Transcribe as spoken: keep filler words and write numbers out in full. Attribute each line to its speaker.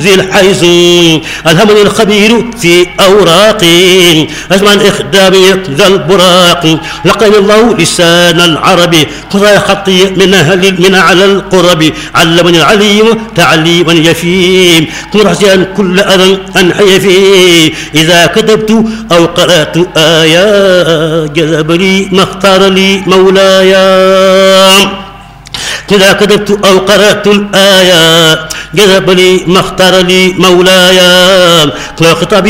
Speaker 1: ذي الحيز ألهمني الخبير في أوراقي أجمع الإخدام ذا البراق لقني الله لسان العربي قضى خطي من أهل من على القرب علمني العليم تعليما يفيم مرحزا كل أذى أنحي فيه إذا كتبت أو قرأت آيات جذب لي ما اختار لي مولاي إذا كتبت أو قرأت الآيات جذب لي ما اختار لي مولاي خطابي